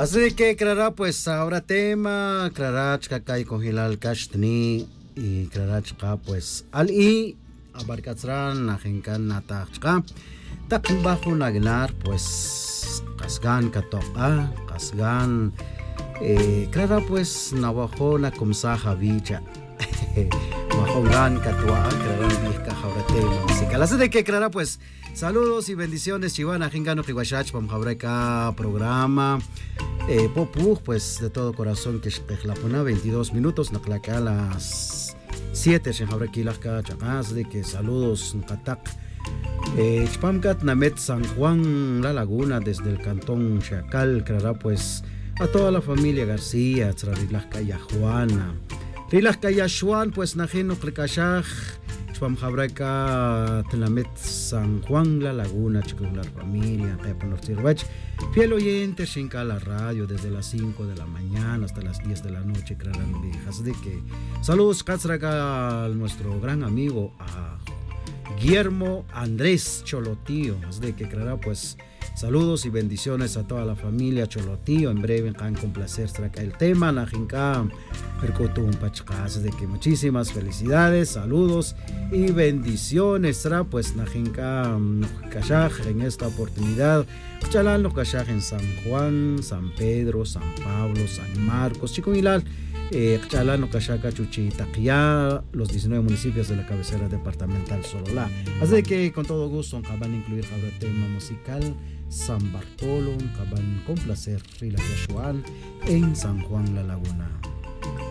Así que, Clara, pues ahora tema, Clara, Chacay con Hilal Kashtni y Clara, pues al y abarcatran, Najenkan Natachka, Takin bajo Nagnar, pues Kasgan Katoka, Kasgan, Clara, pues Navajo, Nakumsa Javicha. Majongan Katua, Clara, Vizca, Jauretema, musical. Así de que, Clara, pues saludos y bendiciones, Chivana, Jingano, Kiwashach, Pamjabreca, programa. Popuj, pues de todo corazón, que la pone 22 minutos, a las 7, de que saludos, Katak. Chpamkat Namet San Juan, La Laguna, desde el cantón Chacal, Clara, pues a toda la familia García, Tzrarilajkaya Juana. Rilajkaya Juan, pues Najeno Klikashaj. Jabraca Telamet San Juan, La Laguna, Chicular Familia, Pepa Nortirwach. Fiel oyente, Shinka la radio desde las 5 de la mañana hasta las 10 de la noche, Craran Viejas. De que saludos, Katzraga, a nuestro gran amigo, a Guillermo Andrés Cholotío. De que, Clara, pues saludos y bendiciones a toda la familia Cholotío. En breve, con placer, traca el tema, Najinka, Percotum Pachkas. De que muchísimas felicidades, saludos y bendiciones, pues Najinka Kashaj en esta oportunidad. Chalán los Kashaj en San Juan, San Pedro, San Pablo, San Marcos, Chico Hilal. Chalano, Cachaca, Chuchitaquia, los 19 municipios de la cabecera departamental Sololá. Así que con todo gusto van a incluir el tema musical San Bartolo, van con placer Rila Yashuan en San Juan La Laguna.